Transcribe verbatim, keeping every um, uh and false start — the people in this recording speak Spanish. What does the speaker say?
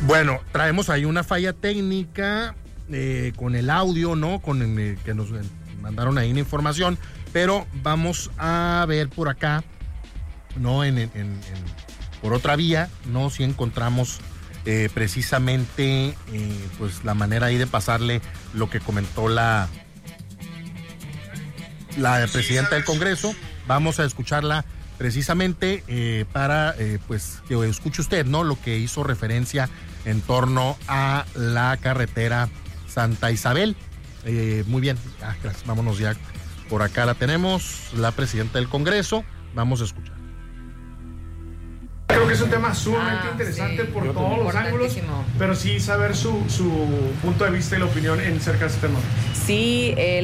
Bueno, traemos ahí una falla técnica eh, con el audio, ¿no? Con el, que nos mandaron ahí una información, pero vamos a ver por acá, ¿no? En, en, en por otra vía, ¿no? Si encontramos eh, precisamente eh, pues la manera ahí de pasarle lo que comentó la, la presidenta del Congreso. Vamos a escucharla precisamente eh, para eh, pues que escuche usted, ¿no? Lo que hizo referencia en torno a la carretera Santa Isabel. Eh, muy bien, ah, gracias. Vámonos ya. Por acá la tenemos, la presidenta del Congreso. Vamos a escuchar. Creo que es un tema sumamente ah, interesante sí. por Yo todos los ángulos, pero sí saber su, su punto de vista y la opinión en cerca de este tema. Sí, eh,